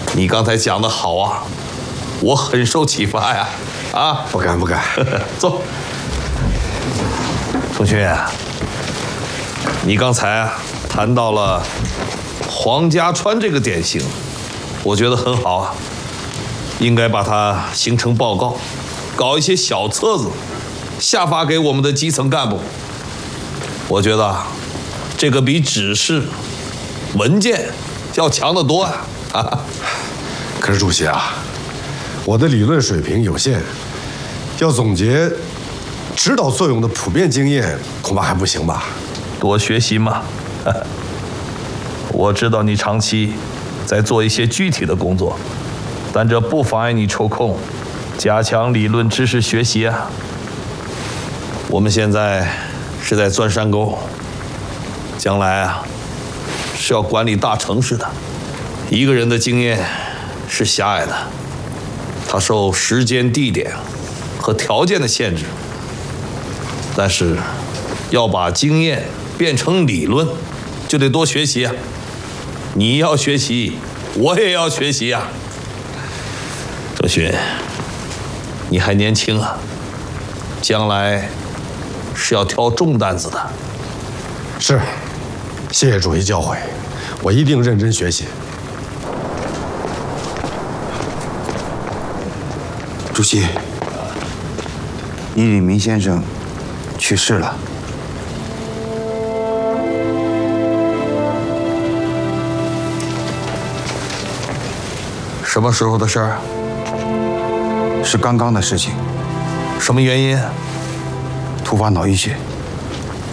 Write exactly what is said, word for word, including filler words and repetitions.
你刚才讲的好啊，我很受启发呀！啊， 不敢不敢。 坐。钟勋，你刚才啊谈到了黄家川这个典型，我觉得很好啊，应该把它形成报告，搞一些小册子，下发给我们的基层干部。我觉得这个比指示、文件要强得多啊！啊， 可是主席啊，我的理论水平有限，要总结指导作用的普遍经验，恐怕还不行吧？ 多学习嘛。我知道你长期在做一些具体的工作，但这不妨碍你抽空加强理论知识学习啊。我们现在是在钻山沟，将来啊是要管理大城市的。一个人的经验是狭隘的，他受时间、地点和条件的限制。但是要把经验变成理论，就得多学习啊。你要学习，我也要学习啊。周勋，你还年轻啊，将来是要挑重担子的。 是，谢谢主席教诲，我一定认真学习。 主席，倪允明先生去世了。 什么时候的事儿？ 是刚刚的事情。 什么原因？ 突发脑溢血。